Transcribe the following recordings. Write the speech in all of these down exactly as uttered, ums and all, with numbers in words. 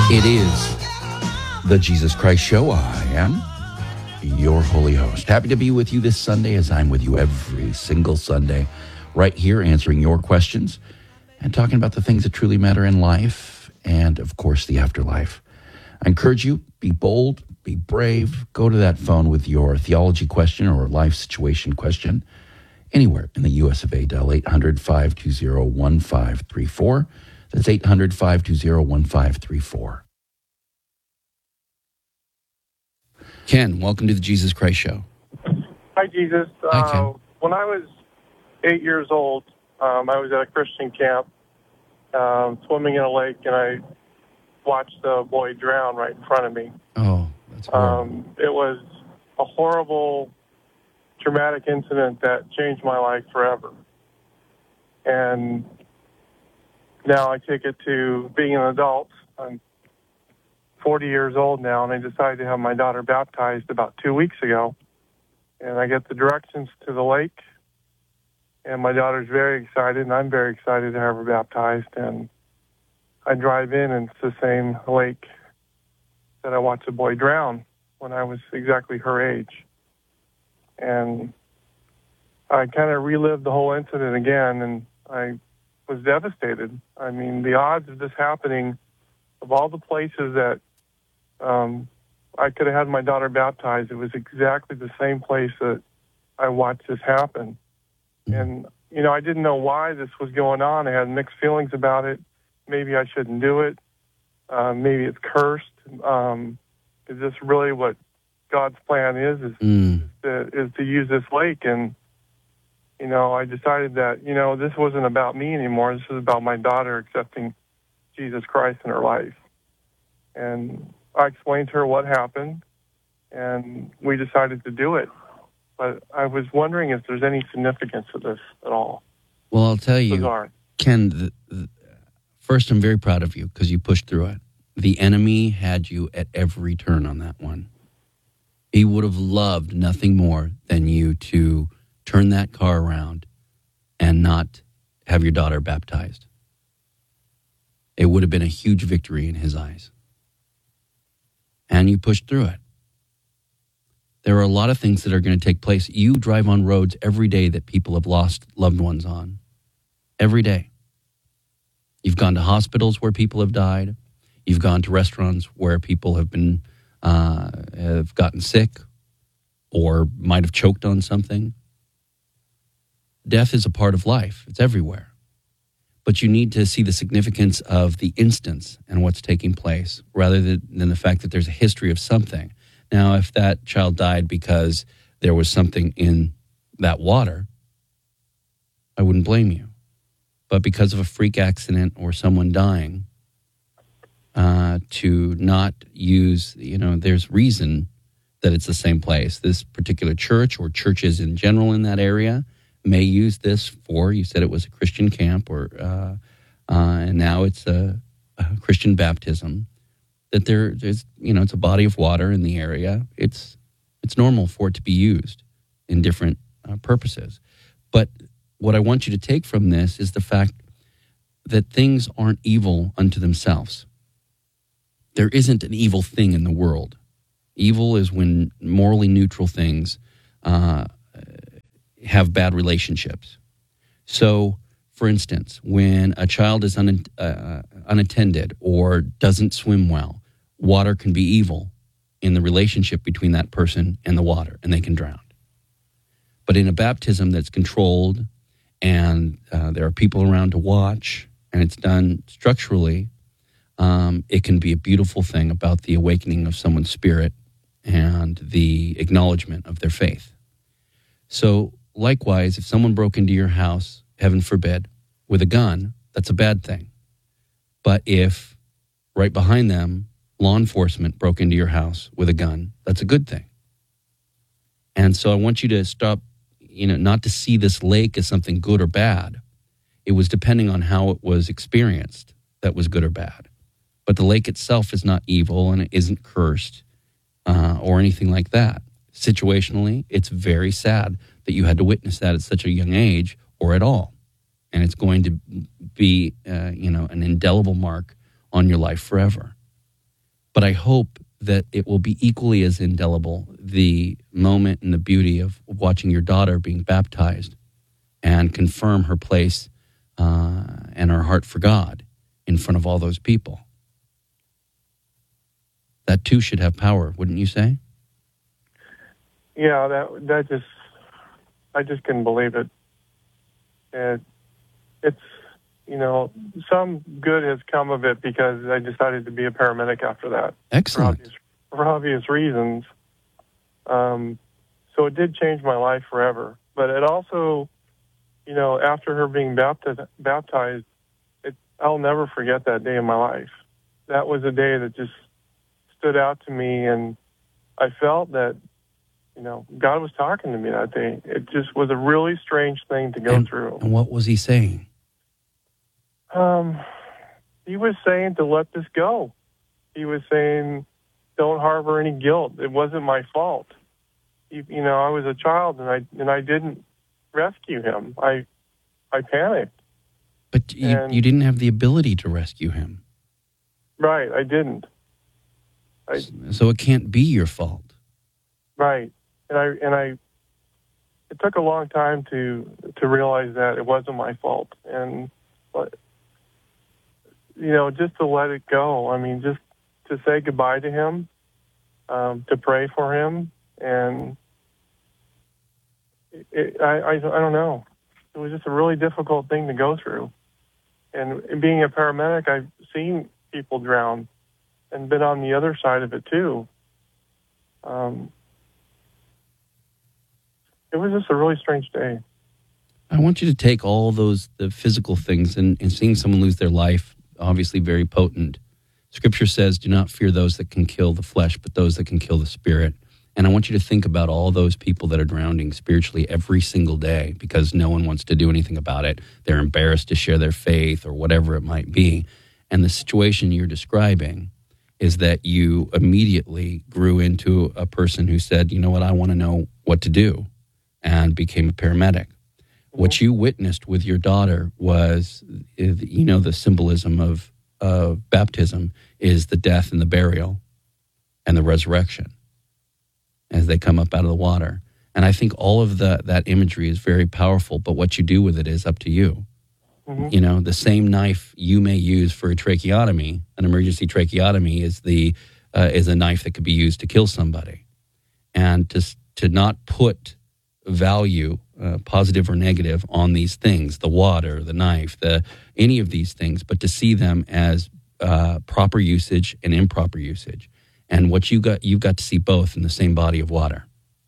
It is the Jesus Christ Show. I am your holy host. Happy to be with you this Sunday, as I'm with you every single Sunday, right here answering your questions and talking about the things that truly matter in life and, of course, the afterlife. I encourage you, be bold, be brave. Go to that phone with your theology question or life situation question anywhere in the U S of A. Dial eight hundred, five two zero, one five three four. That's eight hundred, five two zero, one five three four. Ken, welcome to the Jesus Christ Show. Hi, Jesus. Hi, Ken. Uh, when I was eight years old, um, I was at a Christian camp, um, swimming in a lake, and I watched a boy drown right in front of me. Oh, that's horrible. Um, it was a horrible, traumatic incident that changed my life forever. And now I take it to being an adult. I'm forty years old now, and I decided to have my daughter baptized about two weeks ago. And I get the directions to the lake, and my daughter's very excited, and I'm very excited to have her baptized. And I drive in, and it's the same lake that I watched a boy drown when I was exactly her age. And I kind of relived the whole incident again, and I was devastated. I mean, the odds of this happening, of all the places that um, I could have had my daughter baptized, it was exactly the same place that I watched this happen. And, you know, I didn't know why this was going on. I had mixed feelings about it. Maybe I shouldn't do it. Uh, maybe it's cursed. Um, is this really what God's plan is, is, Mm. is, to, is to use this lake? And, you know, I decided that, you know, this wasn't about me anymore. This was about my daughter accepting Jesus Christ in her life. And I explained to her what happened, and we decided to do it. But I was wondering if there's any significance to this at all. Well, I'll tell you, Bizarre. Ken, the, the, first, I'm very proud of you because you pushed through it. The enemy had you at every turn on that one. He would have loved nothing more than you to turn that car around and not have your daughter baptized. It would have been a huge victory in his eyes. And you pushed through it. There are a lot of things that are going to take place. You drive on roads every day that people have lost loved ones on. Every day. You've gone to hospitals where people have died. You've gone to restaurants where people have been uh, have gotten sick or might have choked on something. Death is a part of life. It's everywhere. But you need to see the significance of the instance and what's taking place rather than, than the fact that there's a history of something. Now, if that child died because there was something in that water, I wouldn't blame you. But because of a freak accident or someone dying, uh, to not use, you know, there's reason that it's the same place. This particular church or churches in general in that area may use this for, you said it was a Christian camp, or uh, uh, and now it's a, a Christian baptism. That there, there's, you know, it's a body of water in the area. It's it's normal for it to be used in different uh, purposes. But what I want you to take from this is the fact that things aren't evil unto themselves. There isn't an evil thing in the world. Evil is when morally neutral things uh, have bad relationships. So, for instance, when a child is un, uh, unattended or doesn't swim well, water can be evil in the relationship between that person and the water, and they can drown. But in a baptism that's controlled and uh, there are people around to watch, and it's done structurally, um, it can be a beautiful thing about the awakening of someone's spirit and the acknowledgement of their faith. So, likewise, if someone broke into your house, heaven forbid, with a gun, that's a bad thing. But if right behind them, law enforcement broke into your house with a gun, that's a good thing. And so I want you to stop, you know, not to see this lake as something good or bad. It was depending on how it was experienced that was good or bad. But the lake itself is not evil, and it isn't cursed uh, or anything like that. Situationally, it's very sad that you had to witness that at such a young age or at all. And it's going to be, uh, you know, an indelible mark on your life forever. But I hope that it will be equally as indelible, the moment and the beauty of watching your daughter being baptized and confirm her place uh, and her heart for God in front of all those people. That too should have power, wouldn't you say? Yeah, that that just, I just couldn't believe it. And it's, you know, some good has come of it because I decided to be a paramedic after that. Excellent. For obvious, for obvious reasons. Um, so it did change my life forever. But it also, you know, after her being baptized, baptized it, I'll never forget that day in my life. That was a day that just stood out to me, and I felt that, you know, God was talking to me that day. It just was a really strange thing to go and, through. And what was he saying? Um, he was saying to let this go. He was saying, don't harbor any guilt. It wasn't my fault. You, you know, I was a child, and I and I didn't rescue him. I I panicked. But you, and, you didn't have the ability to rescue him. Right, I didn't. I, so it can't be your fault. Right, and I and I. It took a long time to to realize that it wasn't my fault, and but you know, just to let it go. I mean, just to say goodbye to him, um, to pray for him, and it, I, I I don't know. It was just a really difficult thing to go through. And being a paramedic, I've seen people drown and been on the other side of it too. Um, it was just a really strange day. I want you to take all those the physical things and, and seeing someone lose their life, obviously very potent. Scripture says, do not fear those that can kill the flesh, but those that can kill the spirit. And I want you to think about all those people that are drowning spiritually every single day because no one wants to do anything about it. They're embarrassed to share their faith or whatever it might be. And the situation you're describing is that you immediately grew into a person who said, you know what, I want to know what to do, and became a paramedic. Mm-hmm. What you witnessed with your daughter was, you know, the symbolism of, of baptism is the death and the burial and the resurrection as they come up out of the water. And I think all of the, that imagery is very powerful, but what you do with it is up to you. Mm-hmm. You know, the same knife you may use for a tracheotomy, an emergency tracheotomy, is the uh, is a knife that could be used to kill somebody. And to, to not put value, uh, positive or negative, on these things, the water, the knife, the any of these things, but to see them as uh, proper usage and improper usage. And what you got, you've got to see both in the same body of water.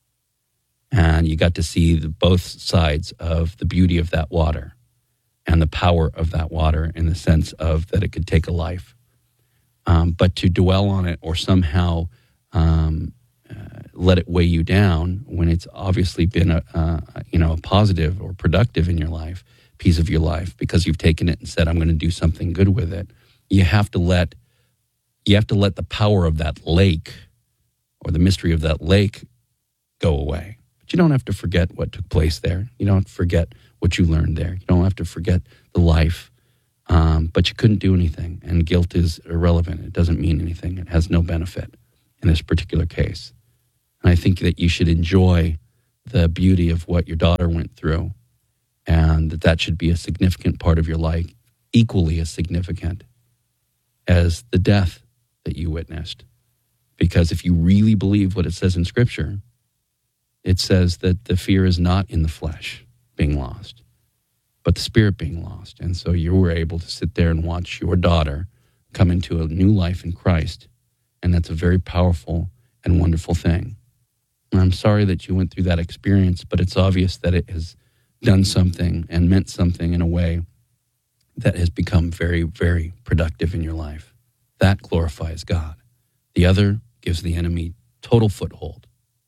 And you got to see the, both sides of the beauty of that water and the power of that water in the sense of that it could take a life. Um, but to dwell on it or somehow um, uh, let it weigh you down when it's obviously been a, uh, you know, a positive or productive in your life, piece of your life, because you've taken it and said, I'm going to do something good with it. You have to let You have to let the power of that lake or the mystery of that lake go away. But you don't have to forget what took place there. You don't have to forget what you learned there. You don't have to forget the life. Um, but you couldn't do anything, and guilt is irrelevant. It doesn't mean anything. It has no benefit in this particular case. And I think that you should enjoy the beauty of what your daughter went through, and that that should be a significant part of your life, equally as significant as the death that you witnessed. Because if you really believe what it says in Scripture, it says that the fear is not in the flesh being lost, but the spirit being lost. And so you were able to sit there and watch your daughter come into a new life in Christ. And that's a very powerful and wonderful thing. And I'm sorry that you went through that experience, but it's obvious that it has done something and meant something in a way that has become very, very productive in your life. That glorifies God. The other gives the enemy total foothold.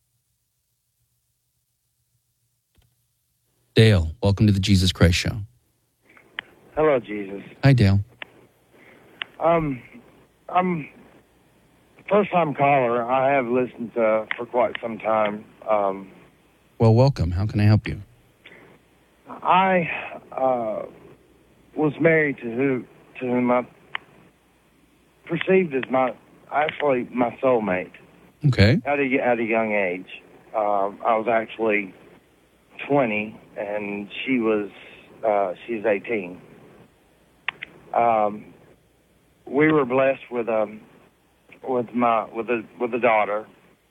Dale, welcome to the Jesus Christ Show. Hello, Jesus. Hi, Dale. Um, I'm a first-time caller. I have listened to for quite some time. Um, well, welcome. How can I help you? I uh, was married to who to whom I perceived as my actually my soulmate. Okay. At a, at a young age. Um, I was actually twenty, and she was uh, she's eighteen. Um, we were blessed with um with my with a with a daughter,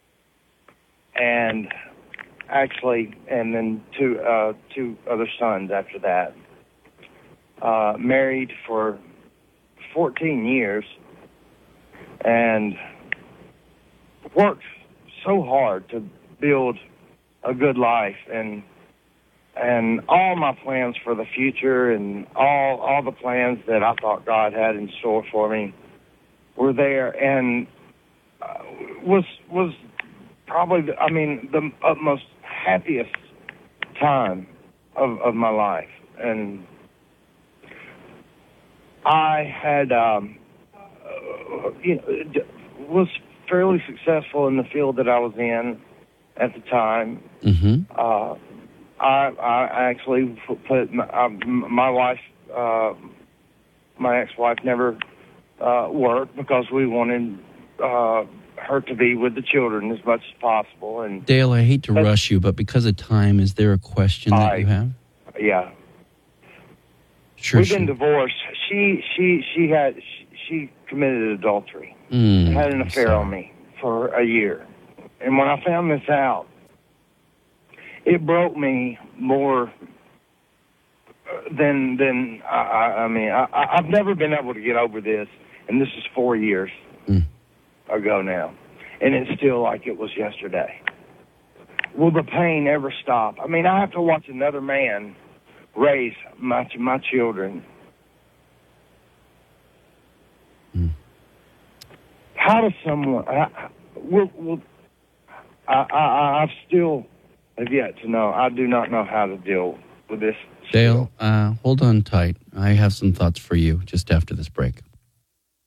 and actually, and then two uh, two other sons after that. Uh, married for fourteen years, and worked so hard to build a good life, and and all my plans for the future and all all the plans that I thought God had in store for me were there, and uh, was was probably the, I mean the utmost happiest time of of my life. And I had um, uh, you know was fairly successful in the field that I was in at the time. Mm-hmm. Uh, I, I actually put my, uh, my wife, uh, my ex-wife, never uh, worked because we wanted uh, her to be with the children as much as possible. And Dale, I hate to rush you, but because of time, is there a question that I, you have? Yeah. Sure. We've sure. been divorced. She she she had she, she committed adultery. Mm, had an affair sorry. on me for a year. And when I found this out, it broke me more than, than I, I, I mean, I, I've never been able to get over this, and this is four years Mm. ago now, and it's still like it was yesterday. Will the pain ever stop? I mean, I have to watch another man raise my, my children. Mm. How does someone... I, will, will, I, I, I've still have yet to know. I do not know how to deal with this. Dale, uh, hold on tight. I have some thoughts for you just after this break.